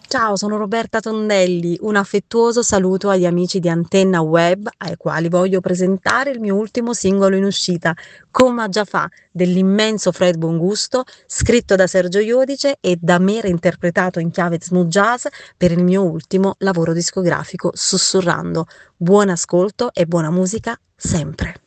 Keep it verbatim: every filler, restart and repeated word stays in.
Ciao, sono Roberta Tondelli. Un affettuoso saluto agli amici di Antenna Web, ai quali voglio presentare il mio ultimo singolo in uscita, Coma già fa, dell'immenso Fred Bongusto, scritto da Sergio Iodice e da me reinterpretato in chiave smooth jazz per il mio ultimo lavoro discografico, Sussurrando. Buon ascolto e buona musica sempre.